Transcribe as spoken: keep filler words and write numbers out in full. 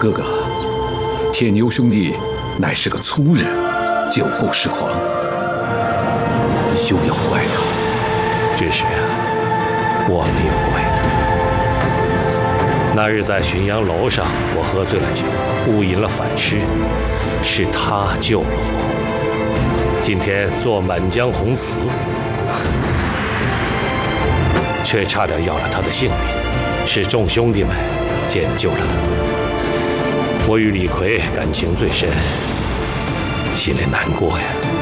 哥哥，铁牛兄弟乃是个粗人，酒后失狂，休要怪他。 军师啊，我没有怪他。那日在浔阳楼上，我喝醉了酒，误饮了反尸，是他救了我。今天做《满江红》词，却差点要了他的性命，是众兄弟们捡救了他。我与李逵感情最深，心里难过呀。